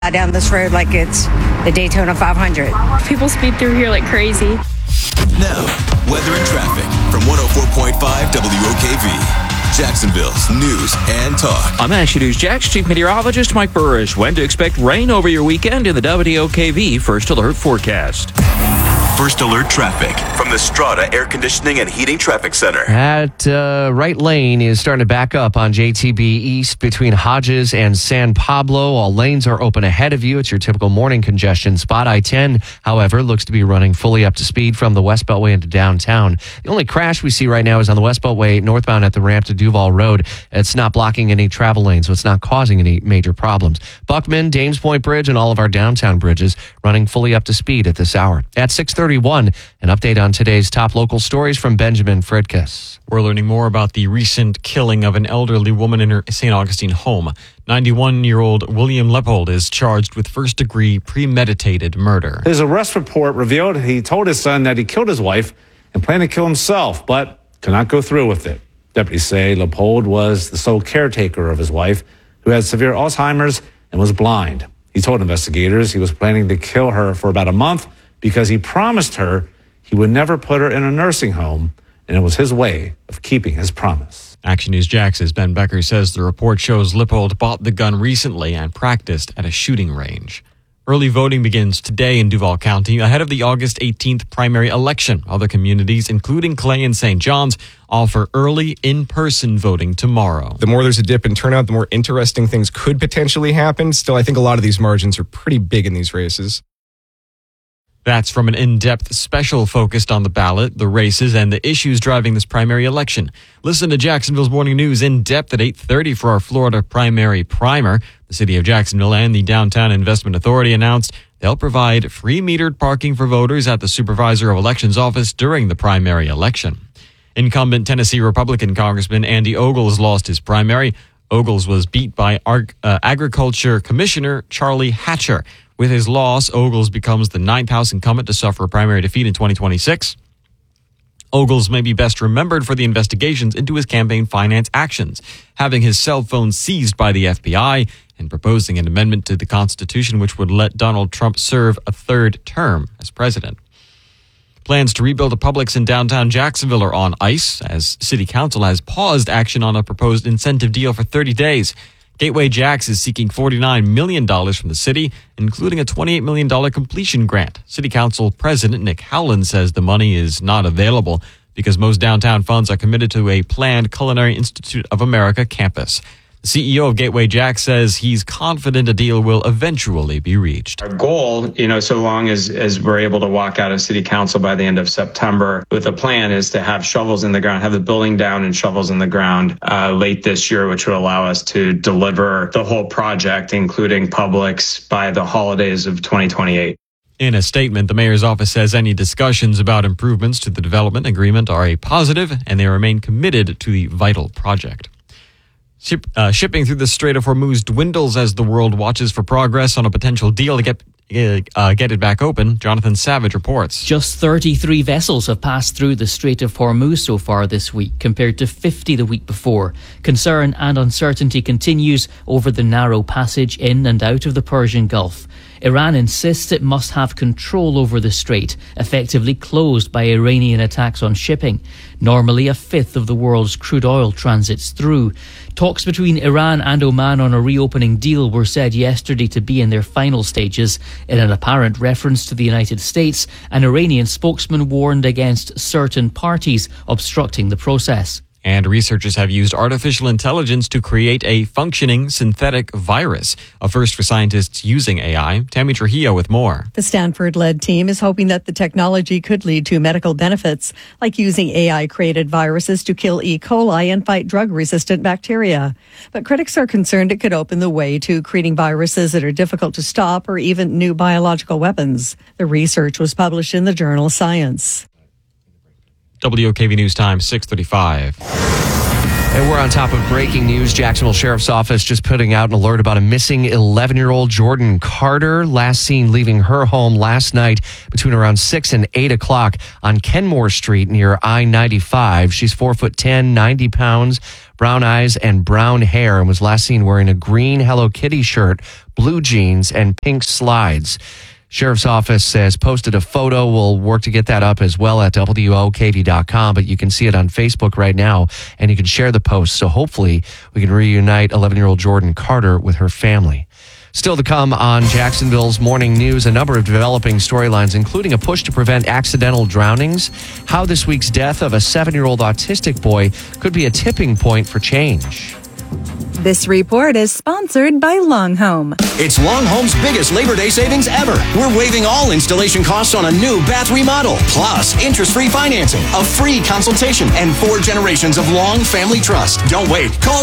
down this road like it's the Daytona 500. People speed through here like crazy. Now, weather and traffic from 104.5 WOKV. Jacksonville's news and talk. I'm Action News Jax Chief Meteorologist Mike Burrish. When to expect rain over your weekend in the WOKV First Alert forecast. First Alert traffic from the Strata Air Conditioning and Heating Traffic Center. That right lane is starting to back up on JTB East between Hodges and San Pablo. All lanes are open ahead of you. It's your typical morning congestion spot. I-10, however, looks to be running fully up to speed from the West Beltway into downtown. The only crash we see right now is on the West Beltway northbound at the ramp to Duval Road. It's not blocking any travel lanes, so it's not causing any major problems. Buckman, Dames Point Bridge, and all of our downtown bridges running fully up to speed at this hour. At 6:31, an update on today's top local stories from Benjamin Fridkes. We're learning more about the recent killing of an elderly woman in her St. Augustine home. 91-year-old William Leppold is charged with first-degree premeditated murder. His arrest report revealed he told his son that he killed his wife and planned to kill himself, but could not go through with it. Deputies say Leppold was the sole caretaker of his wife, who had severe Alzheimer's and was blind. He told investigators he was planning to kill her for about a month because he promised her he would never put her in a nursing home, and it was his way of keeping his promise. Action News Jax's Ben Becker says the report shows Lippold bought the gun recently and practiced at a shooting range. Early voting begins today in Duval County ahead of the August 18th primary election. Other communities, including Clay and St. John's, offer early in-person voting tomorrow. The more there's a dip in turnout, the more interesting things could potentially happen. Still, I think a lot of these margins are pretty big in these races. That's from an in-depth special focused on the ballot, the races, and the issues driving this primary election. Listen to Jacksonville's Morning News in depth at 8:30 for our Florida primary primer. The City of Jacksonville and the Downtown Investment Authority announced they'll provide free metered parking for voters at the Supervisor of Elections office during the primary election. Incumbent Tennessee Republican Congressman Andy Ogles lost his primary. Ogles was beat by Agriculture Commissioner Charlie Hatcher. With his loss, Ogles becomes the 9th House incumbent to suffer a primary defeat in 2026. Ogles may be best remembered for the investigations into his campaign finance actions, having his cell phone seized by the FBI and proposing an amendment to the Constitution which would let Donald Trump serve a third term as president. Plans to rebuild a Publix in downtown Jacksonville are on ice as City Council has paused action on a proposed incentive deal for 30 days. Gateway Jacks is seeking $49 million from the city, including a $28 million completion grant. City Council President Nick Howland says the money is not available because most downtown funds are committed to a planned Culinary Institute of America campus. The CEO of Gateway Jacks says he's confident a deal will eventually be reached. Our goal, so long as we're able to walk out of City Council by the end of September with a plan, is to have shovels in the ground, have the building down and shovels in the ground late this year, which would allow us to deliver the whole project, including Publix, by the holidays of 2028. In a statement, the mayor's office says any discussions about improvements to the development agreement are a positive and they remain committed to the vital project. Shipping through the Strait of Hormuz dwindles as the world watches for progress on a potential deal to get it back open. Jonathan Savage reports. Just 33 vessels have passed through the Strait of Hormuz so far this week, compared to 50 the week before. Concern and uncertainty continues over the narrow passage in and out of the Persian Gulf. Iran insists it must have control over the strait, effectively closed by Iranian attacks on shipping. Normally, a fifth of the world's crude oil transits through. Talks between Iran and Oman on a reopening deal were said yesterday to be in their final stages. In an apparent reference to the United States, an Iranian spokesman warned against certain parties obstructing the process. And researchers have used artificial intelligence to create a functioning synthetic virus, a first for scientists using AI. Tammy Trujillo with more. The Stanford-led team is hoping that the technology could lead to medical benefits, like using AI-created viruses to kill E. coli and fight drug-resistant bacteria. But critics are concerned it could open the way to creating viruses that are difficult to stop or even new biological weapons. The research was published in the journal Science. WOKV News Time, 6:35. And we're on top of breaking news. Jacksonville Sheriff's Office just putting out an alert about a missing 11-year-old Jordan Carter, last seen leaving her home last night between around 6 and 8 o'clock on Kenmore Street near I-95. She's 4'10", 90 pounds, brown eyes and brown hair, and was last seen wearing a green Hello Kitty shirt, blue jeans, and pink slides. Sheriff's Office has posted a photo. We'll work to get that up as well at WOKV.com, but you can see it on Facebook right now, and you can share the post. So hopefully we can reunite 11-year-old Jordan Carter with her family. Still to come on Jacksonville's Morning News, a number of developing storylines, including a push to prevent accidental drownings, how this week's death of a 7-year-old autistic boy could be a tipping point for change. This report is sponsored by Long Home. It's Long Home's biggest Labor Day savings ever. We're waiving all installation costs on a new bath remodel, plus interest-free financing, a free consultation, and 4 generations of Long family trust. Don't wait. Call